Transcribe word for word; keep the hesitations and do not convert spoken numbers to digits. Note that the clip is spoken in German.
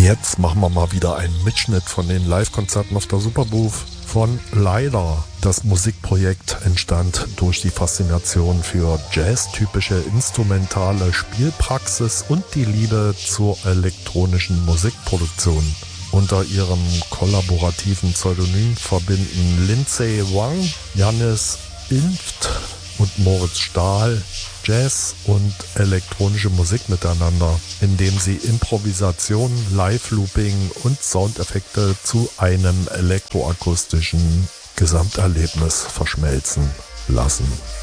Jetzt machen wir mal wieder einen Mitschnitt von den Live-Konzerten auf der Superbooth von Leider. Das Musikprojekt entstand durch die Faszination für Jazz-typische instrumentale Spielpraxis und die Liebe zur elektronischen Musikproduktion. Unter ihrem kollaborativen Pseudonym verbinden Lindsay Wang, Jannis Inft und Moritz Stahl Jazz und elektronische Musik miteinander, indem sie Improvisation, Live-Looping und Soundeffekte zu einem elektroakustischen Gesamterlebnis verschmelzen lassen.